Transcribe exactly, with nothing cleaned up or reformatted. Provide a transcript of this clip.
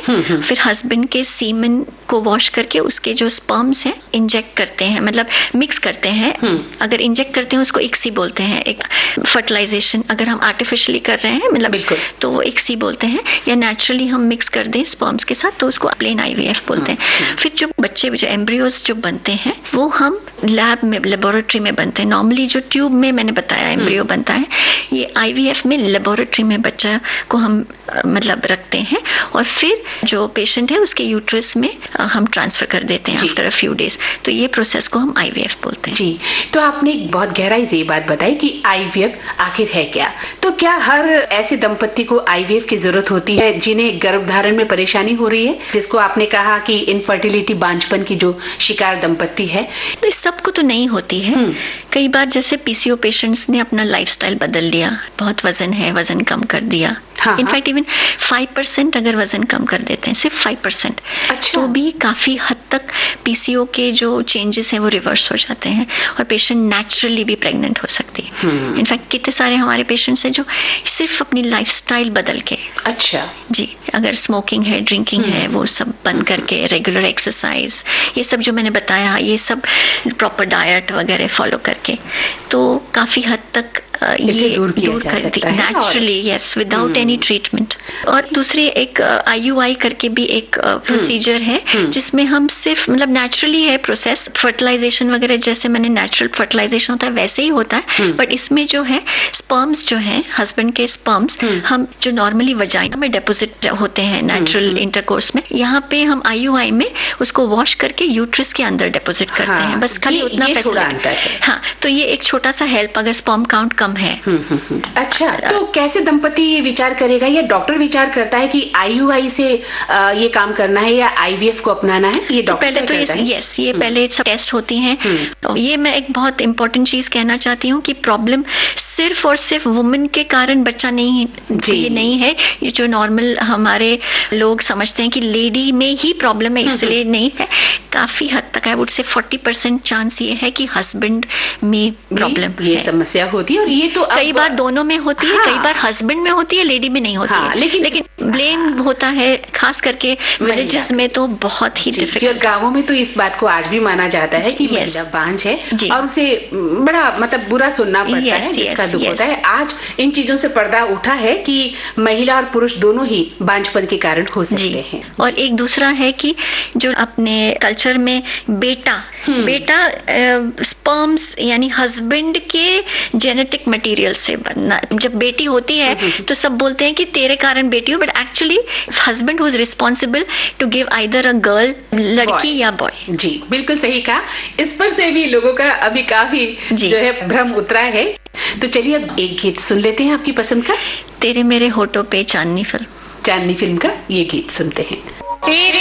फिर हस्बैंड के सीमेन को वॉश करके उसके जो स्पर्म्स हैं इंजेक्ट करते हैं, मतलब मिक्स करते हैं। अगर इंजेक्ट करते हैं उसको इक्सी बोलते हैं, एक फर्टिलाइजेशन। अगर हम आर्टिफिशियली कर रहे हैं मतलब तो वो इक्सी बोलते हैं, या नेचुरली हम मिक्स कर दें स्पर्म्स के साथ तो उसको प्लेन आईवीएफ बोलते हैं। फिर जो बच्चे जो एम्ब्रियोज जो बनते हैं वो हम लैब में, लेबोरेटरी में बनते हैं। नॉर्मली जो ट्यूब में मैंने बताया एम्ब्रियो बनता है, ये आईवीएफ में लेबोरेटरी में बच्चा को हम मतलब रखते हैं और फिर जो पेशेंट है उसके यूट्रस में हम ट्रांसफर कर देते हैं आफ्टर अ फ्यू डेज। तो ये प्रोसेस को हम आईवीएफ बोलते हैं। जी, तो आपने एक बहुत गहराई से ये बात बताई कि आईवीएफ आखिर है क्या। तो क्या हर ऐसे दंपत्ति को आईवीएफ की जरूरत होती है जिन्हें गर्भधारण में परेशानी हो रही है, जिसको आपने कहा कि इनफर्टिलिटी, बांझपन की जो शिकार दंपत्ति है? तो इस सबको तो नहीं होती है। कई बार जैसे पीसीओ पेशेंट्स ने अपना लाइफस्टाइल बदल लिया, बहुत वजन है, वजन कम कर दिया। हाँ, इनफैक्ट इवन फाइव परसेंट अगर वजन कम कर देते हैं, सिर्फ फाइव परसेंट, अच्छा। तो भी काफी हद तक पीसीओ के जो चेंजेस हैं वो रिवर्स हो जाते हैं और पेशेंट नेचुरली भी प्रेग्नेंट हो सकती है। इनफैक्ट कितने सारे हमारे पेशेंट्स हैं जो सिर्फ अपनी लाइफस्टाइल बदल के, अच्छा जी, अगर स्मोकिंग है, ड्रिंकिंग है, वो सब बंद करके, रेगुलर एक्सरसाइज, ये सब जो मैंने बताया, ये सब प्रॉपर डाइट वगैरह फॉलो करके, तो काफी हद तक ये दूर, दूर कर दी naturally, yes, without any treatment. और दूसरे एक आईयूआई करके भी एक प्रोसीजर है जिसमें हम सिर्फ मतलब नेचुरली है प्रोसेस, फर्टिलाइजेशन वगैरह जैसे मैंने नेचुरल फर्टिलाइजेशन होता है वैसे ही होता है, बट इसमें जो है स्पर्म्स जो है, हस्बैंड के स्पर्म्स हम जो नॉर्मली वजाइना में डिपॉजिट होते हैं नेचुरल इंटरकोर्स में, यहाँ पे हम आईयूआई में उसको वॉश करके यूट्रस के अंदर डिपॉजिट करते हाँ, हैं। बस खाली उतना फैसिलिटी। हाँ, तो ये एक छोटा सा हेल्प अगर स्पर्म काउंट कम है। अच्छा, तो कैसे दंपति ये विचार करेगा, या डॉक्टर विचार करता है कि आईयूआई से ये काम करना है या आईवीएफ को अपनाना है? ये डॉक्टर पहले तो ये, यस, ये पहले सब टेस्ट होती हैं। तो ये मैं एक बहुत इंपॉर्टेंट चीज कहना चाहती हूँ कि प्रॉब्लम सिर्फ और सिर्फ वुमेन के कारण बच्चा नहीं, ये नहीं है। ये जो नॉर्मल हमारे लोग समझते हैं कि लेडी में ही प्रॉब्लम है इसलिए नहीं है, काफी हद तक I would say forty percent chance ये है कि हस्बैंड में प्रॉब्लम ये समस्या होती है। और ये तो कई बार दोनों में होती है, हाँ, कई बार हस्बैंड में होती है, लेडी में नहीं होती हाँ, है। लेकिन लेकिन ब्लेम होता है खास करके विलेजेस में तो बहुत ही डिफिकल्ट। गांवों में तो इस बात को आज भी माना जाता है कि महिला बांझ है और उसे बड़ा मतलब बुरा सुनना पड़ता है, जिसका दुख होता है। आज इन चीजों से पर्दा उठा है कि महिला और पुरुष दोनों ही बांझपन के कारण हो सकते हैं। और एक दूसरा है कि जो अपने कल्चर में बेटा बेटा स्पर्म्स यानी हस्बैंड के जेनेटिक मटेरियल से बनना, जब बेटी होती है तो सब बोलते हैं कि तेरे कारण बेटी हो, but actually husband who is responsible to give either a girl, लड़की या बॉय। जी, बिल्कुल सही कहा। इस पर से भी लोगों का अभी काफी जो है भ्रम उतरा है। तो चलिए अब एक गीत सुन लेते हैं आपकी पसंद का। तेरे मेरे होठों पे चांदनी फिल्म चांदनी फिल्म का ये गीत सुनते हैं। तेरे